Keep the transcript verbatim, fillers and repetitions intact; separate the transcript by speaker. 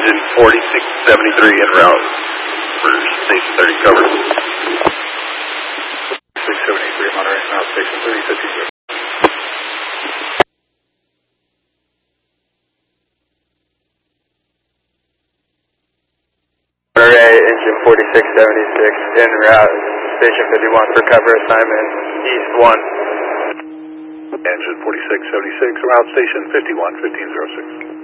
Speaker 1: engine forty-six seventy-three en route for station thirty cover.
Speaker 2: six seventy-three Monterey, now station thirty fifty.
Speaker 3: Monterey, engine forty-six seventy-six en route, station fifty-one for cover assignment, east one.
Speaker 2: Engine forty-six seventy-six, route station fifty-one, fifteen oh six.